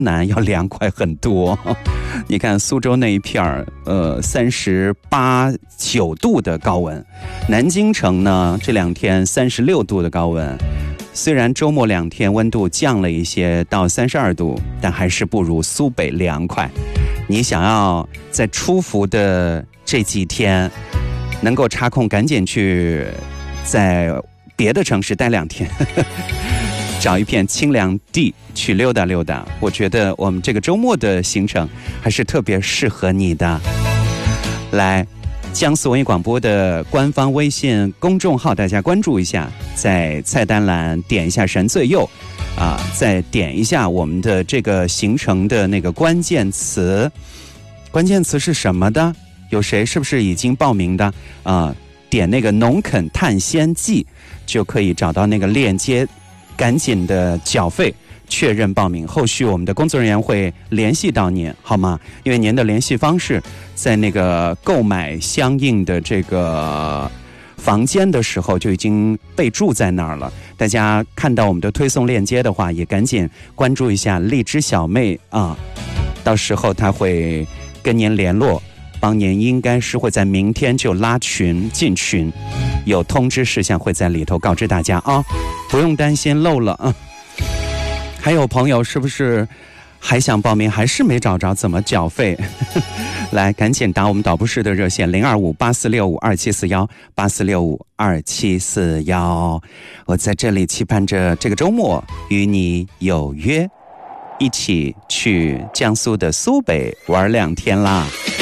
南要凉快很多。你看苏州那一片儿，38、9度的高温，南京城呢这2天36度的高温。虽然周末2天温度降了一些到32度，但还是不如苏北凉快。你想要在出伏的这几天能够插空赶紧去在别的城市待2天找一片清凉地去溜达溜达，我觉得我们这个周末的行程还是特别适合你的。来，江苏文艺广播的官方微信公众号大家关注一下，在菜单栏点一下神最右再点一下我们的这个行程的那个关键词。关键词是什么的？有谁是不是已经报名的点那个农垦探鲜记就可以找到那个链接，赶紧的缴费确认报名，后续我们的工作人员会联系到您，好吗？因为您的联系方式在那个购买相应的这个房间的时候就已经备注在那儿了。大家看到我们的推送链接的话，也赶紧关注一下荔枝小妹到时候她会跟您联络，帮您应该是会在明天就拉群进群，有通知事项会在里头告知大家不用担心漏了还有朋友是不是还想报名还是没找着怎么缴费来赶紧打我们导播室的热线025846527418465274我在这里期盼着这个周末与你有约，一起去江苏的苏北玩2天啦。